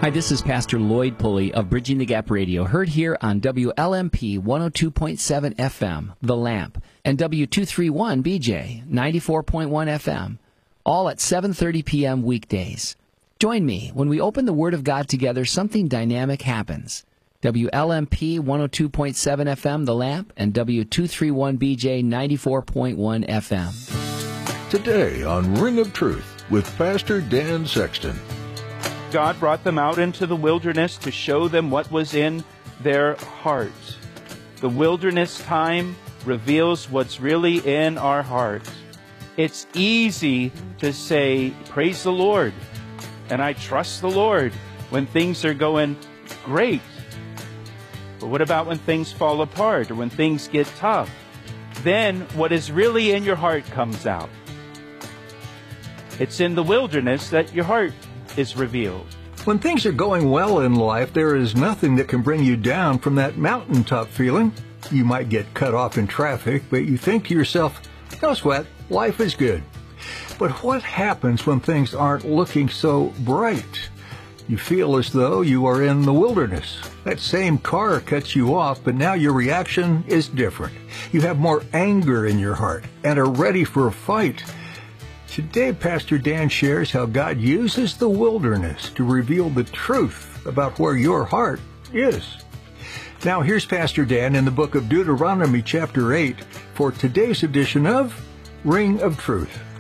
Hi, this is Pastor Lloyd Pulley of Bridging the Gap Radio, heard here on WLMP 102.7 FM, The Lamp, and W231BJ 94.1 FM, all at 7:30 p.m. weekdays. Join me when we open the Word of God together. Something dynamic happens. WLMP 102.7 FM, The Lamp, and W231BJ 94.1 FM. Today on Ring of Truth with Pastor Dan Sexton. God brought them out into the wilderness to show them what was in their hearts. The wilderness time reveals what's really in our hearts. It's easy to say, praise the Lord, and I trust the Lord when things are going great. But what about when things fall apart or when things get tough? Then what is really in your heart comes out. It's in the wilderness that your heart is revealed. When things are going well in life, there is nothing that can bring you down from that mountaintop feeling. You might get cut off in traffic, but you think to yourself, no sweat, life is good. But what happens when things aren't looking so bright? You feel as though you are in the wilderness. That same car cuts you off, but now your reaction is different. You have more anger in your heart and are ready for a fight. Today, Pastor Dan shares how God uses the wilderness to reveal the truth about where your heart is. Now, here's Pastor Dan in the book of Deuteronomy chapter 8 for today's edition of Ring of Truth.